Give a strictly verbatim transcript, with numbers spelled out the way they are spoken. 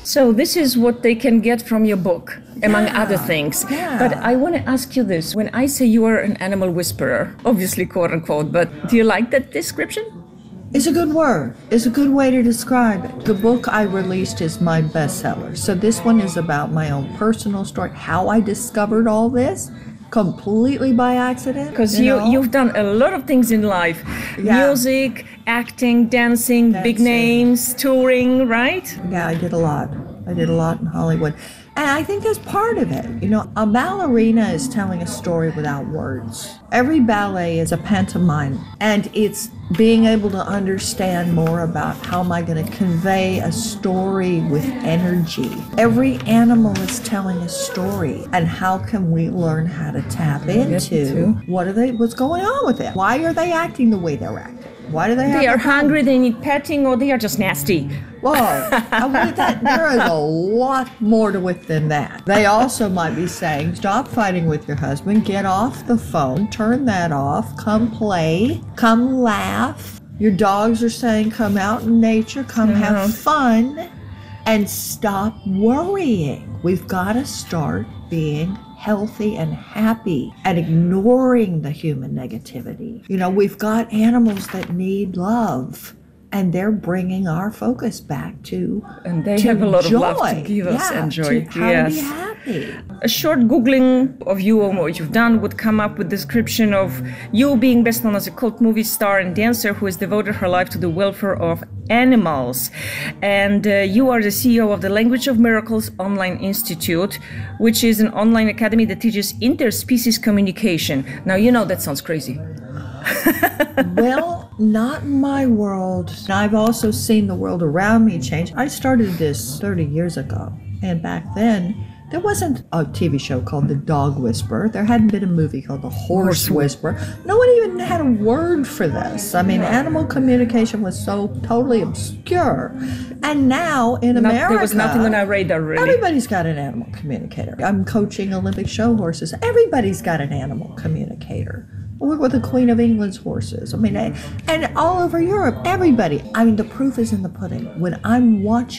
So this is what they can get from your book, among Yeah, other things. yeah. But I want to ask you this. When I say you are an animal whisperer, obviously quote unquote, but do you like that description? It's a good word. It's a good way to describe it. The book I released is my bestseller. So this one is about my own personal story, how I discovered all this completely by accident. Because you you, know? you've done a lot of things in life. Yeah. Music, acting, dancing, big Dancing. names, touring, right? Yeah, I did a lot. I did a lot in Hollywood. And I think that's part of it. You know, a ballerina is telling a story without words. Every ballet is a pantomime, and it's being able to understand more about how am I going to convey a story with energy. Every animal is telling a story, and how can we learn how to tap into what are they, what's going on with it? Why are they acting the way they're acting? Why do they have They are to come? hungry, they need petting, or they are just nasty. Whoa, I wanted that. There is a lot more to it than that. They also might be saying, stop fighting with your husband, get off the phone, turn that off, come play, come laugh. Your dogs are saying, come out in nature, come have fun, and stop worrying. We've got to start being healthy and happy and ignoring the human negativity. You know, we've got animals that need love, and they're bringing our focus back to And they to have a lot joy. of love to give us Yeah, and joy. to how Yes. to be happy. A short Googling of you and what you've done would come up with description of you being best known as a cult movie star and dancer who has devoted her life to the welfare of animals. And uh, you are the C E O of the Language of Miracles Online Institute, which is an online academy that teaches interspecies communication. Now, you know that sounds crazy. Well, not in my world. I've also seen the world around me change. I started this thirty years ago, and back then, there wasn't a T V show called The Dog Whisperer. There hadn't been a movie called The Horse Whisperer. No one even had a word for this. I mean, animal communication was so totally obscure. And now in Not, America, there was nothing on our radar, really. everybody's got an animal communicator. I'm coaching Olympic show horses. Everybody's got an animal communicator. I work with the Queen of England's horses. I mean, and all over Europe, everybody. I mean, the proof is in the pudding. When I'm watching